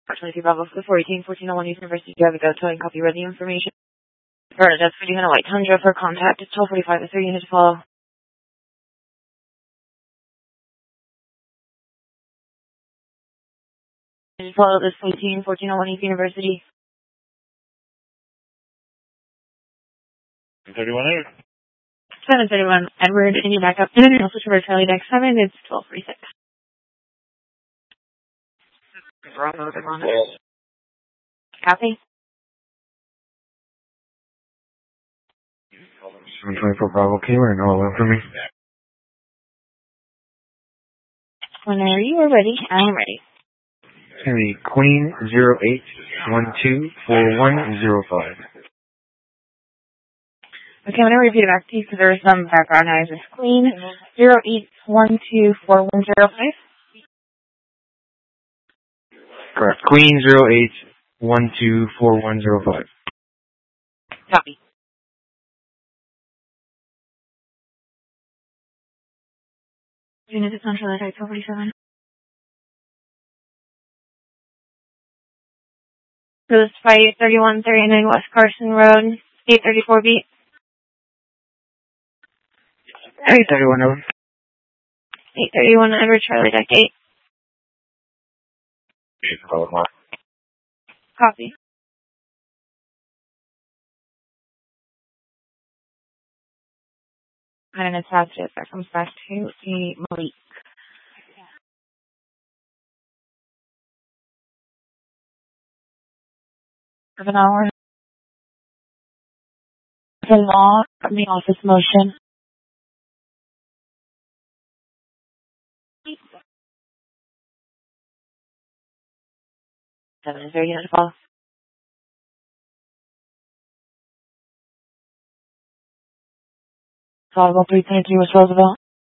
23 Bravo, the 1401 East University. Do you have a go towing copy ready information? Alright, that's for a white Tundra for contact. It's 1245 with 3 units to follow. Just follow this 1401 East University. 31 731 Edward, and you back up. And then you'll switch over to Charlie Deck 7. It's 1246. Bravo, good on it. Copy. 724 Bravo, can you run all over for me? Whenever you are ready, I am ready. It's going to be Queen 08124105. Okay, I'm going to repeat it back to you because there is some background noise. It's Queen 08124105. Correct. Queen 08124105. Copy. Unit is on Charlie Deck 1247. So this is 3139 West Carson Road, 834 beat. 831 over. 831 Edward, Charlie Deck 8. Copy. And it's positive. That comes back to the Malik. Of an hour. The law from the office motion. Seven is very useful. Soluble 323 West Roosevelt.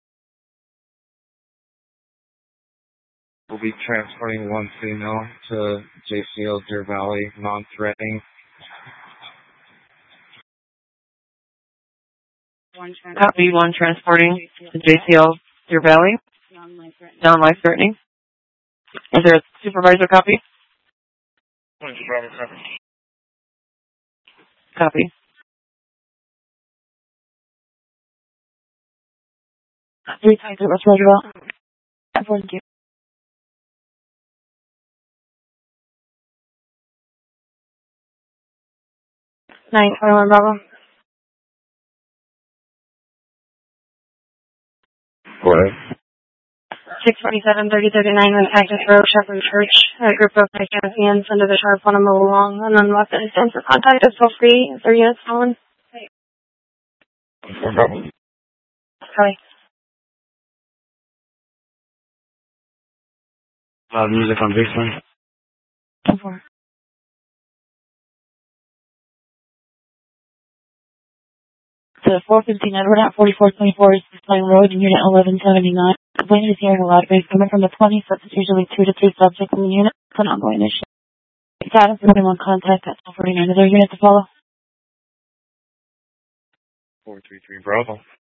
We'll be transporting one female to JCL Deer Valley, non-threatening. Copy 1 transporting to JCL Deer Valley. Non-life threatening. Is there a supervisor copy? Copy. Three times it was Roosevelt. Thank you. 921 Bravo. Go ahead. 647 3039 West Cactus Road, Shepherd Church. A group of Mechanics under the sharp want to move along and then left and stand for contact. It's so free. Is there units calling? Sorry. Loud music on baseline. 4. To 415 Edward at 4424 East Line Road in Unit 1179. Complaint is hearing a loud bass coming from the 20, so it's usually 2 to 3 subjects in the unit. It's an ongoing issue. Status is anyone contact at 1249. Is there a unit to follow? 433 Bravo.